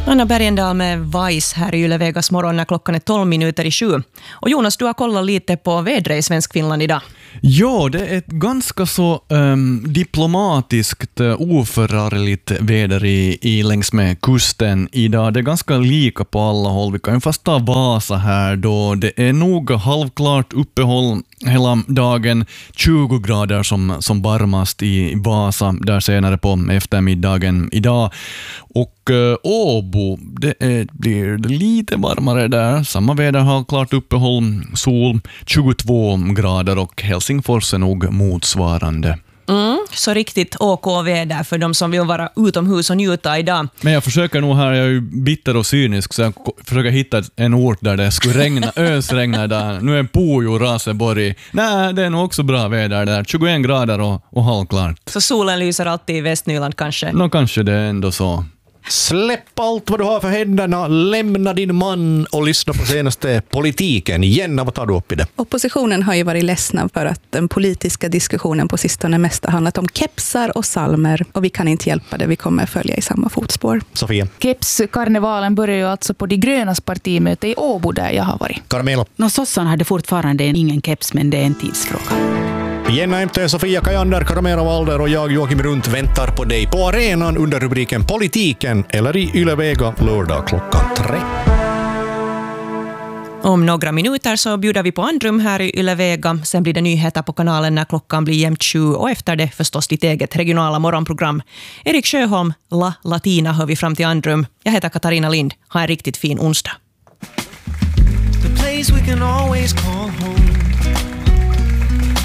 Anna Bergendahl med Vice här i Yle Vegas morgon när klockan är 12 minuter i 7. Och Jonas, du har kollat lite på vädret i Svensk Finland idag. Ja, det är ett ganska så diplomatiskt, oförargligt väder längs med kusten idag. Det är ganska lika på alla håll. Vi kan ju fast ta Vasa här då. Det är nog halvklart uppehåll hela dagen. 20 grader som varmast i Vasa där senare på eftermiddagen idag. Och Åbo, blir lite varmare där. Samma väder, har klart uppehåll, sol, 22 grader och Helsingfors är nog motsvarande. Så riktigt OK-väder för de som vill vara utomhus och njuta idag. Men jag försöker nog här, jag är ju bitter och cynisk, så jag försöker hitta en ort där det skulle regna, ösregna där. Nu är Pujo, Raseborg. Nej, det är nog också bra väder där. 21 grader och halvklart. Så solen lyser alltid i Västnyland kanske? Kanske det är ändå så. Släpp allt vad du har för händerna, lämna din man och lyssna på senaste politiken. Jenna, vad tar du upp i det? Oppositionen har ju varit ledsna för att den politiska diskussionen på sistone mest har handlat om kepsar och salmer. Och vi kan inte hjälpa det, vi kommer följa i samma fotspår. Sofia? Kepskarnevalen börjar ju alltså på de grönas partimöte i Åbo där jag har varit. Carmelo? Sossarna hade fortfarande ingen keps, men det är en tidsfråga. Jenna MT, Sofia Kajander, Carmelo Walder och jag Joakim Runt väntar på dig på arenan under rubriken Politiken eller i Yle Vega lördag klockan 3. Om några minuter så bjuder vi på andrum här i Yle Vega. Sen blir det nyheter på kanalen när klockan blir jämnt 7 och efter det förstås ditt eget regionala morgonprogram. Erik Sjöholm, La Latina hör vi fram till andrum. Jag heter Katarina Lind. Ha en riktigt fin onsdag. The place we can always call home.